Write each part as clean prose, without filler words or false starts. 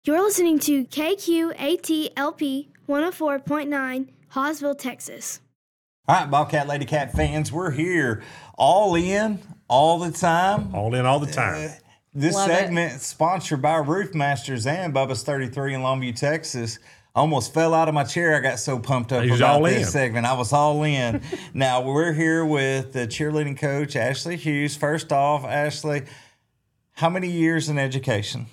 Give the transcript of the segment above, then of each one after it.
You're listening to KQATLP 104.9, Hawesville, Texas. All right, Bobcat Lady Cat fans, we're here all in, all the time. All in all the time. This Love segment is sponsored by Roof Masters and Bubba's 33 in Longview, Texas. I almost fell out of my chair. I got so pumped up about this segment. I was all in. Now, we're here with the cheerleading coach, Ashley Hughes. First off, Ashley, how many years in education?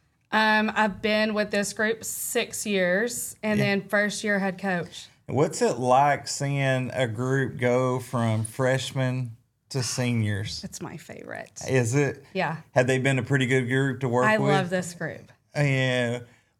I've been with this group 6 years, and then first year head coach. What's it like seeing a group go from freshmen to seniors? It's my favorite. Is it? Yeah. Have they been a pretty good group to work with? I love this group. Yeah.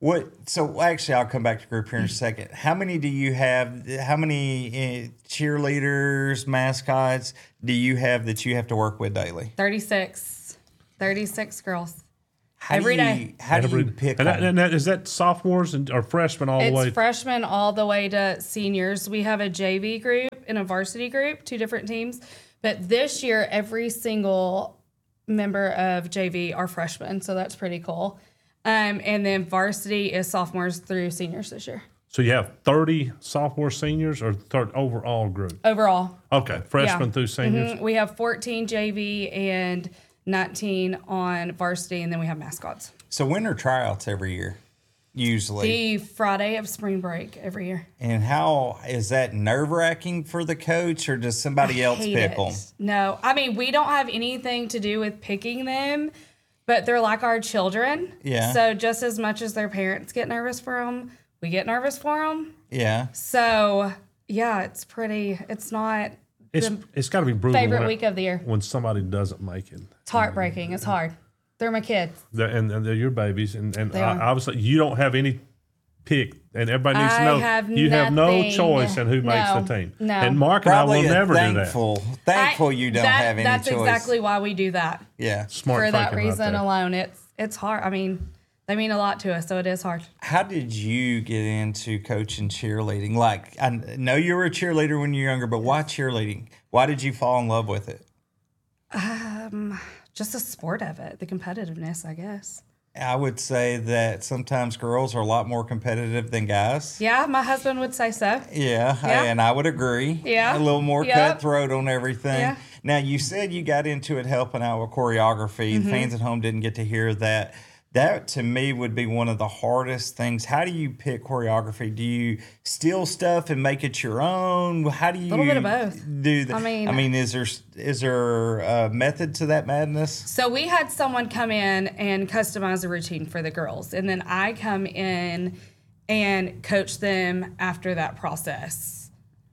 So actually, I'll come back to group here in a second. How many do you have? How many cheerleaders, mascots do you have that you have to work with daily? 36 girls. How do you pick them? And is that sophomores or freshmen all the way? It's freshmen all the way to seniors. We have a JV group and a varsity group, 2 different teams. But this year, every single member of JV are freshmen, so that's pretty cool. And then varsity is sophomores through seniors this year. So you have 30 sophomore seniors or overall group? Overall. Okay, freshmen through seniors. Mm-hmm. We have 14 JV and 19 on varsity, and then we have mascots. So when are tryouts every year, usually? The Friday of spring break every year. And how is that nerve-wracking for the coach, or does somebody else pick them? No, I mean, we don't have anything to do with picking them, but they're like our children. Yeah. So just as much as their parents get nervous for them, we get nervous for them. Yeah. So, yeah, it's not It's got to be brutal. favorite week of the year. When somebody doesn't make it. It's heartbreaking. It's hard. They're my kids. And they're your babies. And They are. obviously, you don't have any pick. And everybody needs to know you have no nothing. choice in who makes the team. No. And Mark Probably and I will never do thankful you don't have any That's choice. exactly why we do that. Yeah. Smart For that thinking right reason there. alone, it's hard. I mean, they mean a lot to us, so it is hard. How did you get into coaching cheerleading? Like, I know you were a cheerleader when you were younger, but why cheerleading? Why did you fall in love with it? Just the sport of it, the competitiveness, I guess. I would say that sometimes girls are a lot more competitive than guys. Yeah, my husband would say so. Yeah, Yeah. and I would agree. Yeah. A little more Yep. cutthroat on everything. Yeah. Now, you said you got into it helping out with choreography. Mm-hmm. The fans at home didn't get to hear that. That, to me, would be one of the hardest things. How do you pick choreography? Do you steal stuff and make it your own? How do you Little bit of both. do that? I mean, is there a method to that madness? So we had someone come in and customize a routine for the girls, and then I come in and coach them after that process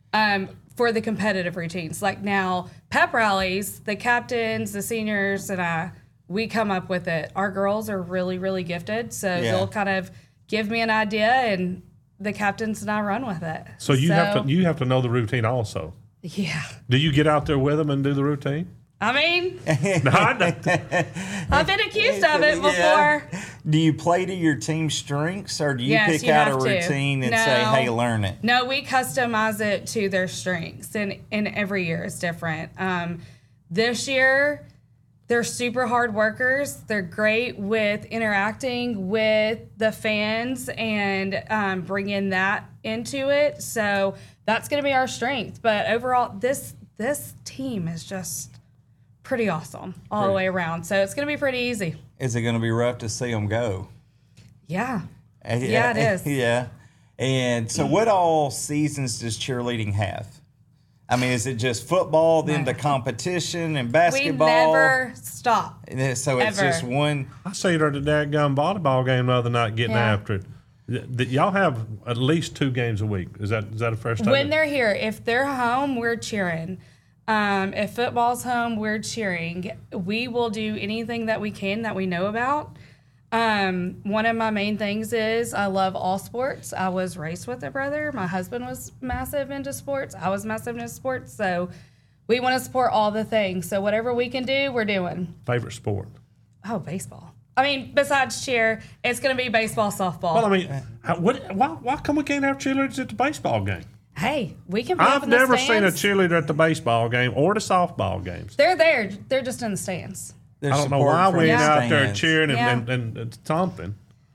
for the competitive routines. Like now, pep rallies, the captains, the seniors, and we come up with it. Our girls are really, really gifted, so they'll kind of give me an idea, and the captains and I run with it. So you have to know the routine also. Yeah. Do you get out there with them and do the routine? I mean, No, I don't. I've been accused of it before. Yeah. Do you play to your team's strengths, or do you Yes, pick you out a have to. routine and No. say, hey, learn it? No, we customize it to their strengths, and every year is different. This year, they're super hard workers. They're great with interacting with the fans and bringing that into it. So that's going to be our strength. But overall, this team is just pretty awesome all the way around. So it's going to be pretty easy. Is it going to be rough to see them go? Yeah. Yeah, it is. Yeah. And so what all seasons does cheerleading have? I mean, is it just football, then the competition and basketball? We never stop. So it's ever. just one. I see her at the dadgum volleyball game the other night getting Yeah. after it. Y'all have at least 2 games a week. Is that a fair statement? When they're here, if they're home, we're cheering. If football's home, we're cheering. We will do anything that we can that we know about. One of my main things is I love all sports. I was raised with a brother. My husband was massive into sports. I was massive into sports. So we want to support all the things. So whatever we can do, we're doing. Favorite sport? Oh, baseball. I mean, besides cheer, it's going to be baseball, softball. Well, I mean, why come we can't have cheerleaders at the baseball game? Hey, we can be up I've in the never seen a stands. cheerleader at the baseball game or the softball games. They're there. They're just in the stands. There's I don't know support why from we ain't the out there stands. cheering Yeah. and stomping.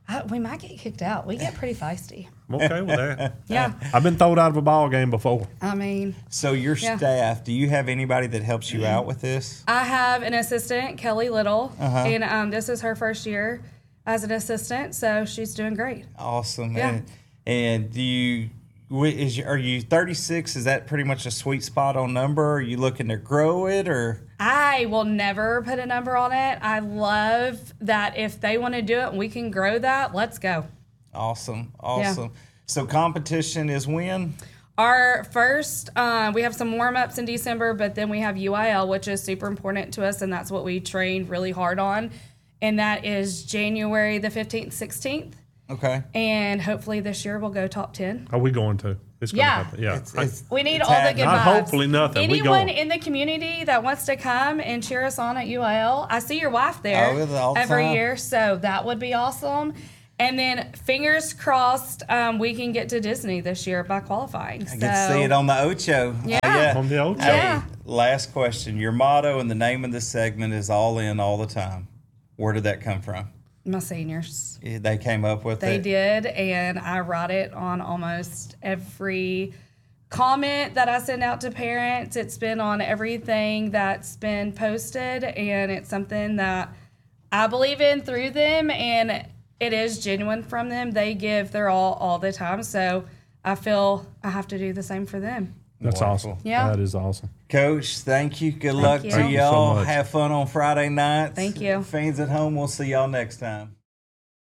We might get kicked out. We get pretty feisty. I'm okay with that. Yeah. I've been thrown out of a ball game before. I mean. So your staff, do you have anybody that helps you out with this? I have an assistant, Kelly Little, and this is her first year as an assistant, so she's doing great. Awesome. Yeah. And do you, are you 36? Is that pretty much a sweet spot on number? Are you looking to grow it, or? I will never put a number on it. I love that if they want to do it and we can grow that, let's go. Awesome. Yeah. So competition is when? Our first, we have some warm-ups in December, but then we have UIL, which is super important to us, and that's what we trained really hard on. And that is January the 15th, 16th. Okay. And hopefully this year we'll go top 10. Are we going to? It's going to happen. Yeah. We need all the good vibes. Hopefully nothing. Anyone in the community that wants to come and cheer us on at UIL, I see your wife there every year, so that would be awesome. And then fingers crossed we can get to Disney this year by qualifying. I get to see it on the Ocho. Yeah. On the Ocho. Yeah. Last question. Your motto and the name of the segment is all in all the time. Where did that come from? My seniors. They came up with it? They did, and I write it on almost every comment that I send out to parents. It's been on everything that's been posted, and it's something that I believe in through them, and it is genuine from them. They give their all the time, so I feel I have to do the same for them. That's awesome. Yeah. That is awesome. Coach, thank you. Good luck to y'all. Thank you so much. Have fun on Friday nights. Thank you. Fans at home, we'll see y'all next time.